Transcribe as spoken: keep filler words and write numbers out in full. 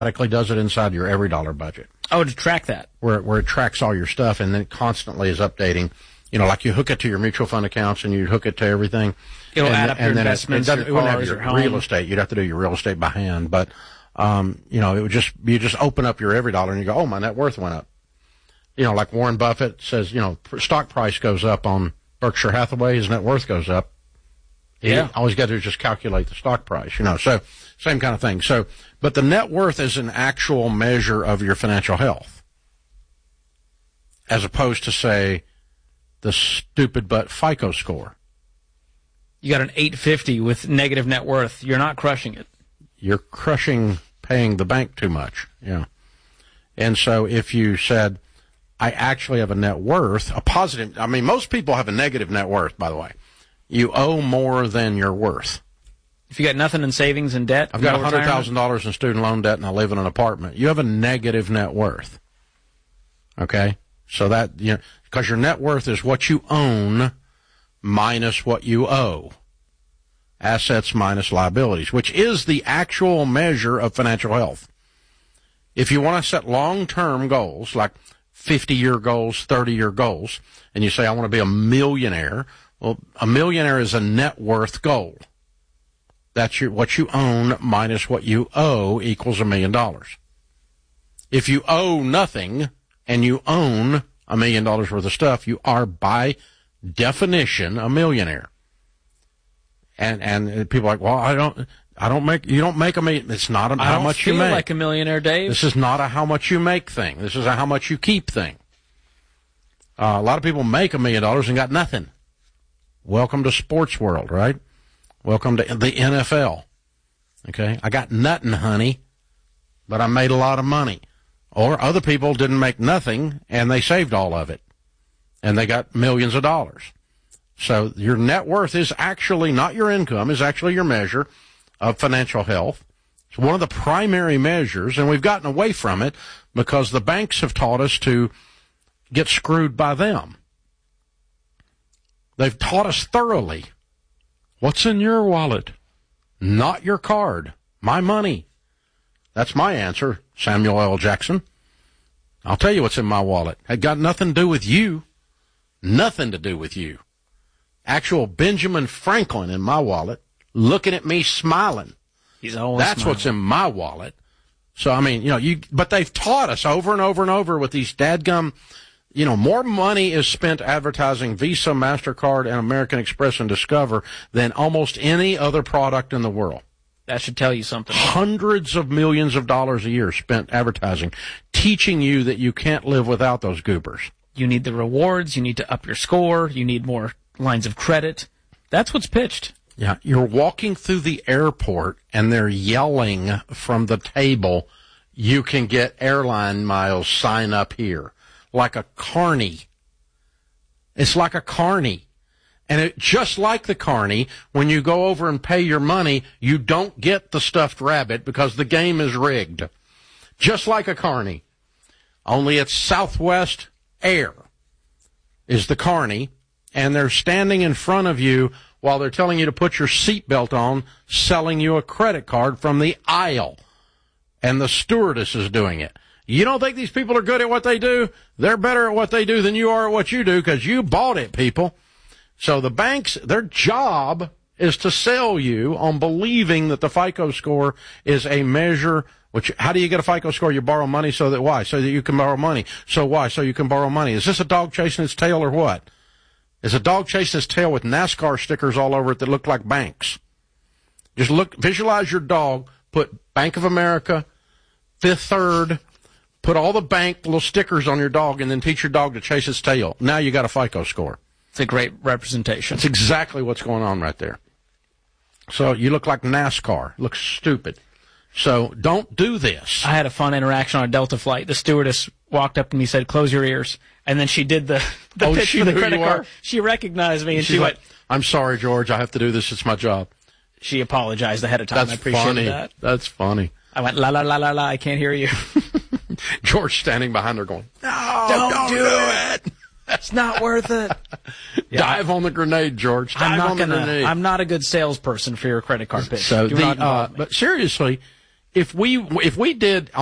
automatically does it inside your every dollar budget. Oh, to track that. Where, where it tracks all your stuff and then constantly is updating. You know, like you hook it to your mutual fund accounts and you hook it to everything. It'll and, add up and your then investments, it, it, your it wouldn't have cars, your your home. real estate. You'd have to do your real estate by hand. But, um, you know, it would just, you just open up your every dollar and you go, oh, my net worth went up. You know, like Warren Buffett says, you know, stock price goes up on Berkshire Hathaway, his net worth goes up. Yeah. All he's got to do is just calculate the stock price, you know. So, same kind of thing. So, but the net worth is an actual measure of your financial health, as opposed to, say, the stupid but FICO score. You got an eight fifty with negative net worth. You're not crushing it. You're crushing paying the bank too much, yeah. And so if you said, I actually have a net worth, a positive, I mean, most people have a negative net worth, by the way. You owe more than you're worth. If you got nothing in savings and debt, I've got no one hundred thousand dollars in student loan debt and I live in an apartment. You have a negative net worth. Okay? So that, you know, because your net worth is what you own minus what you owe. Assets minus liabilities, which is the actual measure of financial health. If you want to set long-term goals, like fifty-year goals, thirty-year goals, and you say, I want to be a millionaire, well, a millionaire is a net worth goal. That's your, what you own minus what you owe equals a million dollars. If you owe nothing and you own a million dollars worth of stuff, you are by definition a millionaire. And and people are like, well, I don't, I don't make, you don't make a million. It's not a, I how don't much feel you make. like a millionaire, Dave. This is not a how much you make thing. This is a how much you keep thing. Uh, a lot of people make a million dollars and got nothing. Welcome to sports world, right? Welcome to the N F L. Okay, I got nothing, honey, but I made a lot of money. Or other people didn't make nothing and they saved all of it, and they got millions of dollars. So your net worth is actually not your income, is actually your measure of financial health. It's one of the primary measures, and we've gotten away from it because the banks have taught us to get screwed by them. They've taught us thoroughly. What's in your wallet? Not your card. My money. That's my answer, Samuel L. Jackson. I'll tell you what's in my wallet. It got nothing to do with you. Nothing to do with you. Actual Benjamin Franklin in my wallet, looking at me smiling. He's always That's smiling. what's in my wallet. So, I mean, you know, you, but they've taught us over and over and over with these dadgum, you know, more money is spent advertising Visa, MasterCard, and American Express and Discover than almost any other product in the world. That should tell you something. Hundreds of millions of dollars a year spent advertising, teaching you that you can't live without those goobers. You need the rewards. You need to up your score. You need more lines of credit. That's what's pitched. Yeah, you're walking through the airport and they're yelling from the table, you can get airline miles, sign up here. Like a carny. It's like a carny. And it, just like the carny, when you go over and pay your money, you don't get the stuffed rabbit because the game is rigged. Just like a carny. Only it's Southwest Air is the carny, and they're standing in front of you while they're telling you to put your seatbelt on, selling you a credit card from the aisle. And the stewardess is doing it. You don't think these people are good at what they do? They're better at what they do than you are at what you do because you bought it, people. So the banks, their job is to sell you on believing that the FICO score is a measure. Which, how do you get a FICO score? You borrow money so that, why? So that you can borrow money. So why? So you can borrow money. Is this a dog chasing its tail or what? Is a dog chasing its tail with NASCAR stickers all over it that look like banks? Just look, visualize your dog, put Bank of America, Fifth Third, put all the bank little stickers on your dog, and then teach your dog to chase its tail. Now you got a FICO score. It's a great representation. That's exactly what's going on right there. So you look like NASCAR. Look stupid. So don't do this. I had a fun interaction on a Delta flight. The stewardess walked up to me and said, close your ears. And then she did the, the oh, pitch she for the knew credit you card. were? She recognized me and She's she like, went, I'm sorry, George. I have to do this. It's my job. She apologized ahead of time. That's I appreciated funny. that. That's funny. I went, la, la, la, la, la, I can't hear you. George standing behind her going, no, Don't, don't do, do it. it. It's not worth it. Yeah. Dive on the grenade, George. Dive I'm not on the gonna, grenade. I'm not a good salesperson for your credit card pitch. So Do the, not uh, involve me. but seriously, if we if we did